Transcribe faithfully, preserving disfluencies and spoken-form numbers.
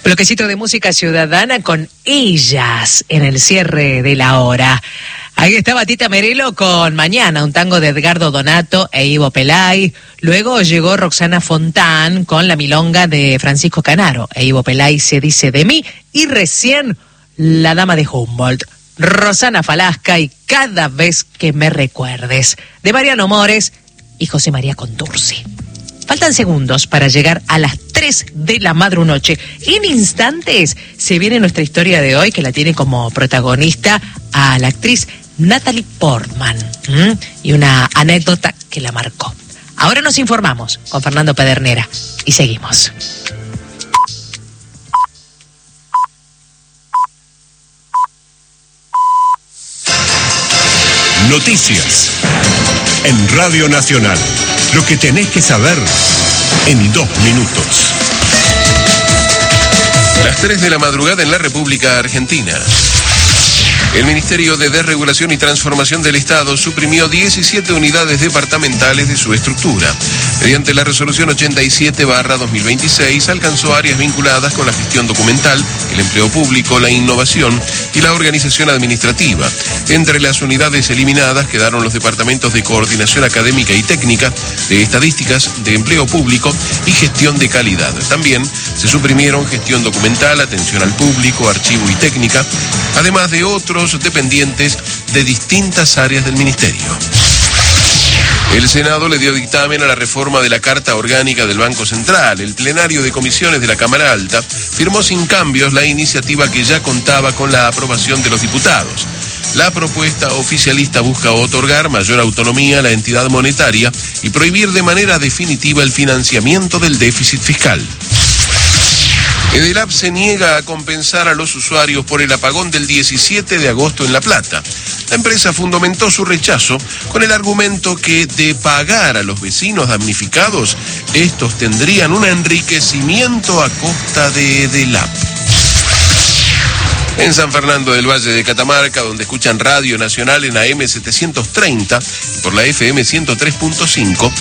Bloquecito de música ciudadana con Ellas en el cierre de la hora. Ahí estaba Tita Merelo con Mañana, un tango de Edgardo Donato e Ivo Pelay. Luego llegó Roxana Fontán con La Milonga de Francisco Canaro e Ivo Pelay, Se dice de mí. Y recién La Dama de Humboldt, Rosana Falasca y Cada vez que me recuerdes, de Mariano Mores y José María Contursi. Faltan segundos para llegar a las tres de la madrunoche. En instantes se viene nuestra historia de hoy, que la tiene como protagonista a la actriz Natalie Portman. ¿Mm? Y una anécdota que la marcó. Ahora nos informamos con Fernando Pedernera y seguimos. Noticias en Radio Nacional. Lo que tenés que saber en dos minutos. Las tres de la madrugada en la República Argentina. El Ministerio de Desregulación y Transformación del Estado suprimió diecisiete unidades departamentales de su estructura. Mediante la resolución ochenta y siete barra dos mil veintiséis alcanzó áreas vinculadas con la gestión documental, el empleo público, la innovación y la organización administrativa. Entre las unidades eliminadas quedaron los departamentos de coordinación académica y técnica, de estadísticas, de empleo público y gestión de calidad. También se suprimieron gestión documental, atención al público, archivo y técnica, además de otros dependientes de distintas áreas del Ministerio. El Senado le dio dictamen a la reforma de la Carta Orgánica del Banco Central. El plenario de comisiones de la Cámara Alta firmó sin cambios la iniciativa que ya contaba con la aprobación de los diputados. La propuesta oficialista busca otorgar mayor autonomía a la entidad monetaria y prohibir de manera definitiva el financiamiento del déficit fiscal. Edelap se niega a compensar a los usuarios por el apagón del diecisiete de agosto en La Plata. La empresa fundamentó su rechazo con el argumento que de pagar a los vecinos damnificados, estos tendrían un enriquecimiento a costa de Edelap. En San Fernando del Valle de Catamarca, donde escuchan Radio Nacional en A M setecientos treinta y por la F M ciento tres punto cinco,